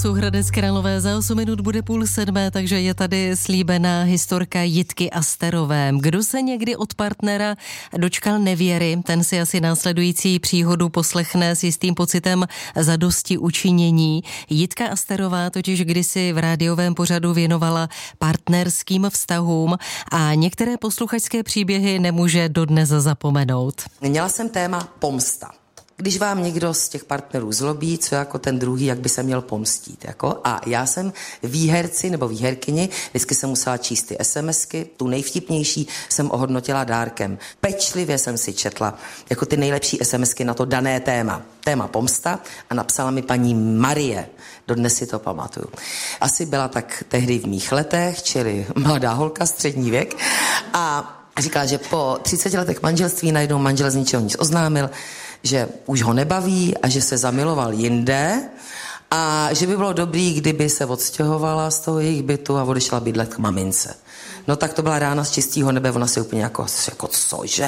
Jsou Hradec Králové, za 8 minut bude 6:30, takže je tady slíbená historka Jitky Asterové. Kdo se někdy od partnera dočkal nevěry, ten si asi následující příhodu poslechne s jistým pocitem zadosti učinění. Jitka Asterová totiž kdysi v rádiovém pořadu věnovala partnerským vztahům a některé posluchačské příběhy nemůže dodnes zapomenout. Měla jsem téma pomsta. Když vám někdo z těch partnerů zlobí, co jako ten druhý, jak by se měl pomstít. Jako? A já jsem výherci nebo výherkyni, vždycky jsem musela číst ty SMSky, tu nejvtipnější jsem ohodnotila dárkem. Pečlivě jsem si četla jako ty nejlepší SMSky na to dané téma pomsta a napsala mi paní Marie, dodnes si to pamatuju. Asi byla tak tehdy v mých letech, čili mladá holka, střední věk a říkala, že po 30 letech manželství najednou manžel z ničeho nic oznámil, že už ho nebaví a že se zamiloval jinde a že by bylo dobrý, kdyby se odstěhovala z toho jejich bytu a odešla bydlet k mamince. No tak to byla rána z čistého nebe, ona si úplně jako cože?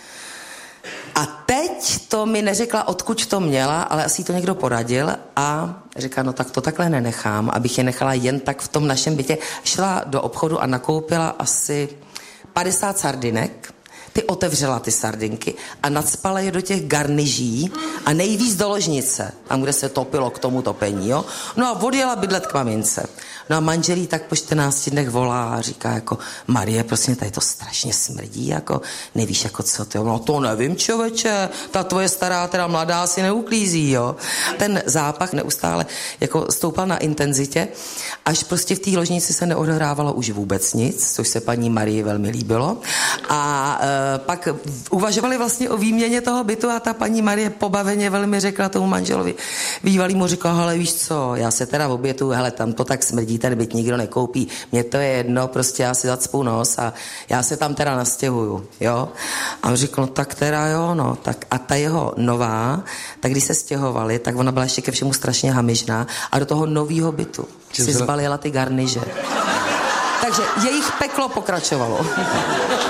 A teď to mi neřekla, odkud to měla, ale asi to někdo poradil a říká, no tak to takhle nenechám, abych je nechala jen tak v tom našem bytě. Šla do obchodu a nakoupila asi 50 sardinek, ty otevřela ty sardinky a nacpala je do těch garniží a nejvíc do ložnice, tam, kde se topilo k tomu topení, jo. No a odjela bydlet k mamince. No a manželí tak po 14 dnech volá a říká jako, Marie, prosím, tady to strašně smrdí, jako nevíš, jako co to je. No to nevím, člověče, ta tvoje stará, teda mladá si neuklízí, jo. Ten zápach neustále jako stoupal na intenzitě, až prostě v té ložnici se neodehrávalo už vůbec nic, což se paní Marii velmi líbilo. A pak uvažovali vlastně o výměně toho bytu a ta paní Marie pobaveně velmi řekla tomu manželovi. Bývalýmu říkala, hele víš co, já se teda obětu, hele tam to tak smrdí, ten byt nikdo nekoupí, mně to je jedno, prostě já si zacpu nos a já se tam teda nastěhuju, jo. A on řekl, no tak teda jo, no, tak a ta jeho nová, tak když se stěhovali, tak ona byla ještě ke všemu strašně hamižná a do toho novýho bytu si zbalila ty garniže. Takže jejich peklo pokračovalo.